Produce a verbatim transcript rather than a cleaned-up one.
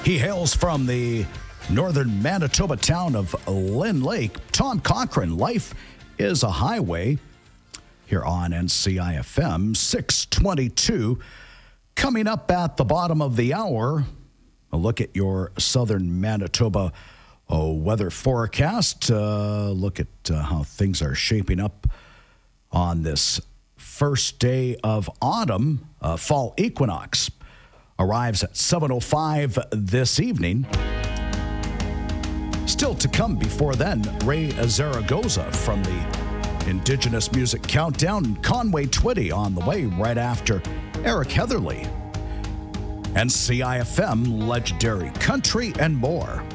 He hails from the northern Manitoba town of Lynn Lake. Tom Cochrane, Life is a Highway, here on N C I F M six twenty-two. Coming up at the bottom of the hour, a look at your southern Manitoba uh, weather forecast. Uh, look at uh, how things are shaping up on this first day of autumn. Uh, fall equinox arrives at seven oh five this evening. Still to come before then, Ray Zaragoza from the Indigenous Music Countdown. Conway Twitty on the way right after Eric Heatherly. N C I F M, Legendary Country, and more.